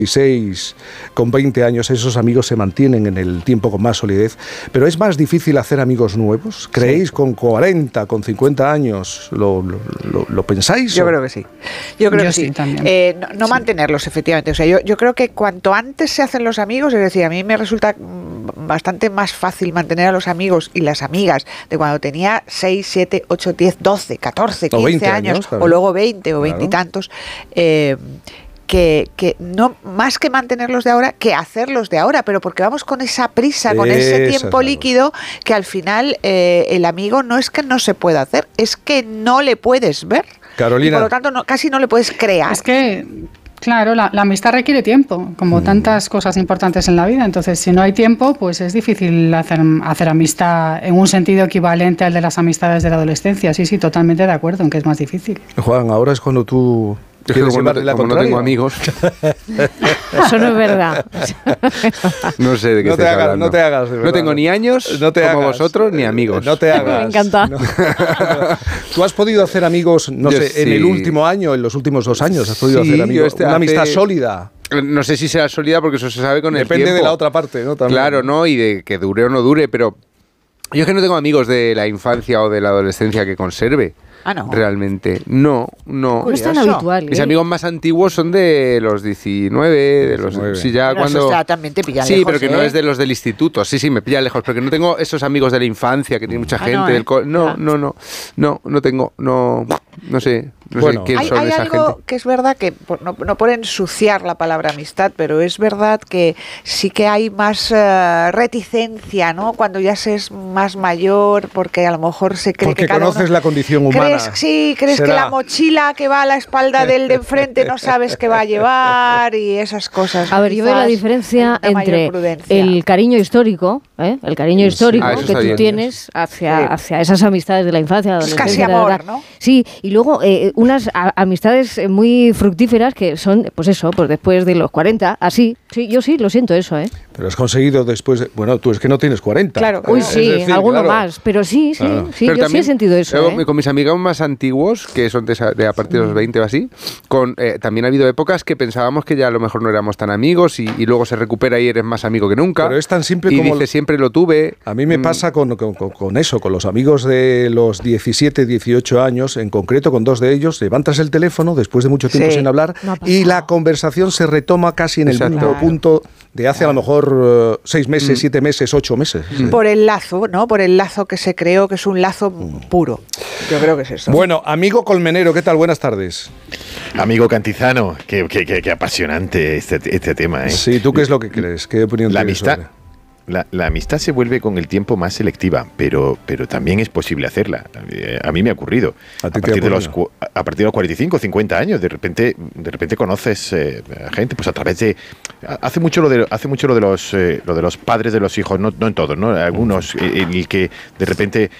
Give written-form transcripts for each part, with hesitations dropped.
16, con 20 años, esos amigos se mantienen en el tiempo con más solidez, pero es más difícil hacer amigos nuevos. ¿Creéis Sí. con 40, con 50 años? ¿Lo pensáis? Yo creo que sí. Yo creo que sí. También. No mantenerlos, efectivamente. O sea, yo creo que cuanto antes se hacen los amigos, es decir, a mí me resulta bastante más fácil mantener a los amigos y las amigas de cuando tenía 6, 7, 8, 10, 12, 14, 15 20 años, claro. o luego 20 o 20 Claro. y tantos, que no más que mantenerlos de ahora, que hacerlos de ahora, pero porque vamos con esa prisa, con ese Esa es tiempo la líquido, que al final el amigo no es que no se pueda hacer, es que no le puedes ver. Carolina. Y por lo tanto, casi no le puedes crear. Es que, claro, la amistad requiere tiempo, como tantas cosas importantes en la vida. Entonces, si no hay tiempo, pues es difícil hacer amistad en un sentido equivalente al de las amistades de la adolescencia. Sí, totalmente de acuerdo en que es más difícil. Juan, ahora es cuando tú... Es que como no tengo amigos. Eso no es verdad. No sé de qué estáis hablando. No te hagas. de No verdad. tengo ni años No te como hagas. vosotros, ni amigos. No te hagas. Me encanta. No. ¿Tú has podido hacer amigos, no Yo sé, en sí. el último año, en los últimos 2 años? ¿Has podido hacer amigos? Una amistad sólida. No sé si será sólida porque eso se sabe con el tiempo. Depende de la otra parte, ¿no? También. Claro, ¿no? Y de que dure o no dure, pero yo es que no tengo amigos de la infancia o de la adolescencia que conserve. Ah, no. Realmente. No. No es tan Curioso. habitual. Mis amigos más antiguos son de los 19, de los... 19. Sí, ya Pero cuando... eso ya también te pillan Sí, lejos, pero que ¿eh? no es de los del instituto. Sí, me pilla lejos, pero que no tengo esos amigos de la infancia que tiene mucha Ah, gente no, del Ya. no tengo, no sé Bueno. quién Hay son esa algo gente. que es verdad que, no por ensuciar la palabra amistad, pero es verdad que sí que hay más reticencia, ¿no? Cuando ya se es más mayor, porque a lo mejor se cree Porque que cada conoces uno... la condición humana. Crees que Será. la mochila que va a la espalda del de enfrente no sabes qué va a llevar y esas cosas. A ver, yo veo la Quizás diferencia hay una mayor entre prudencia. el cariño histórico, el cariño histórico Ah, eso que está tú bien. tienes hacia esas amistades de la infancia, de la Es adolescencia, casi de la amor, edad. ¿no? Sí, y luego unas amistades muy fructíferas que son, pues eso, pues después de los 40, así. Sí, yo sí, lo siento eso, ¿eh? Pero has conseguido después de... Bueno, tú es que no tienes 40. Claro. Uy, Es sí, decir, alguno claro. más, pero sí, Claro. sí, Pero yo sí he también, sentido eso, luego, ¿eh? con mis amigos más antiguos, que son de a partir de los 20 o así, también ha habido épocas que pensábamos que ya a lo mejor no éramos tan amigos y luego se recupera y eres más amigo que nunca. Pero es tan simple y como... dice, siempre lo tuve. A mí me pasa con eso, con los amigos de los 17, 18 años, en concreto con 2 de ellos, levantas el teléfono después de mucho tiempo Sí. sin hablar No ha y pasado. la conversación se retoma casi en el Exacto. mismo punto de hace a lo mejor 6 meses, 7 meses, 8 meses. Sí. Por el lazo, ¿no? Por el lazo que se creó, que es un lazo puro. Yo creo que es eso. Bueno, amigo Colmenero, ¿qué tal? Buenas tardes. Amigo Cantizano, qué apasionante este tema, ¿eh? Sí, ¿tú qué es lo que crees? ¿Qué opinión La tienes amistad, sobre? la amistad se vuelve con el tiempo más selectiva, pero también es posible hacerla. A mí me ha ocurrido. ¿A ti te ha partir de los ocurrido? a partir de los 45, 50 años, de repente conoces a gente, pues a través de hace mucho lo de los padres de los hijos, no en todos, ¿no? Algunos en el que de repente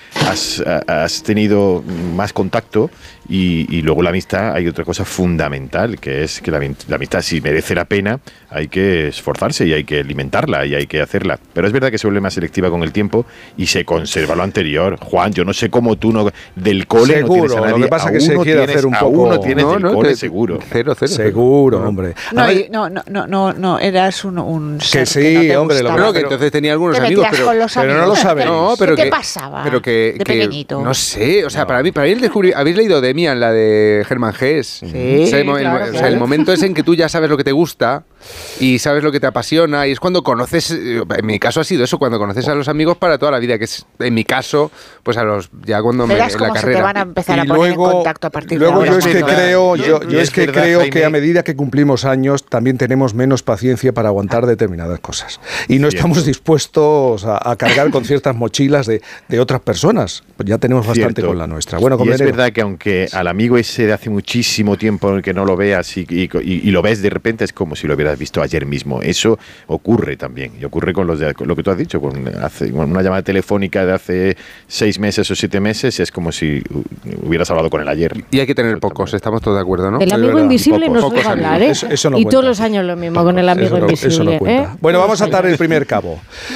has tenido más contacto y luego la amistad, hay otra cosa fundamental, que es que la amistad, si merece la pena, hay que esforzarse y hay que alimentarla y hay que hacerla. Pero es verdad que se vuelve más selectiva con el tiempo y se conserva lo anterior. Juan, yo no sé cómo tú del cole Seguro, no tienes a nadie. lo que pasa es que se quiere hacer un poco... Uno tienes No, del no, cole seguro. Cero. Seguro, hombre. No, A ver, no, eras un ser sí, que no te hombre, lo gustaba. Bueno, que entonces tenía algunos Te amigos, metías pero... con los pero no amigos. lo sabéis. No, pero ¿Qué que, te pasaba pero que, de pequeñito? No sé, o sea, para mí el descubrir... ¿Habéis leído Demian, la de Hermann Hesse? Sí, O sea, claro, o sea, el momento es en que tú ya sabes lo que te gusta y sabes lo que te apasiona y es cuando conoces, en mi caso ha sido eso, cuando conoces a los amigos para toda la vida, que es, en mi caso, pues a los, ya cuando me, Verás en la cómo se carrera. te van a empezar a y poner luego, en contacto a partir luego de ahora. yo es que Juan. creo, Y yo es es que verdad, creo que Jaime. a medida que cumplimos años también tenemos menos paciencia para aguantar determinadas cosas y no estamos dispuestos a cargar con ciertas mochilas de otras personas. Pues ya tenemos bastante Cierto. con la nuestra. Bueno, y es Colmenero. verdad que aunque al amigo ese de hace muchísimo tiempo que no lo veas y lo ves de repente, es como si lo hubieras visto ayer mismo. Eso ocurre también. Y ocurre con con lo que tú has dicho, con una llamada telefónica de hace 6 meses o 7 meses, es como si hubieras hablado con él ayer. Y hay que tener pocos, estamos todos de acuerdo, ¿no? El amigo verdad, invisible no pocos se oiga hablar, ¿eh? amigos. Eso no y cuenta. todos los años lo mismo con el amigo invisible. Eso no cuenta. ¿eh? Bueno, vamos a atar el primer cabo.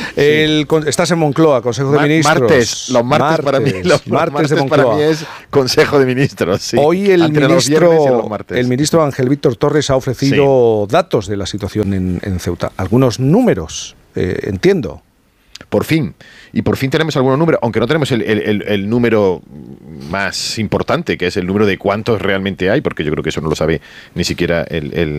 Estás en Moncloa, Consejo de Ministros. Los martes para mí, los martes de para Moncloa. mí es Consejo de Ministros. Sí. Hoy el Entre los viernes y los ministro, martes. el ministro Ángel Víctor Torres ha ofrecido datos de la la situación en Ceuta. Algunos números, entiendo. Por fin tenemos algunos números, aunque no tenemos el número más importante, que es el número de cuántos realmente hay, porque yo creo que eso no lo sabe ni siquiera el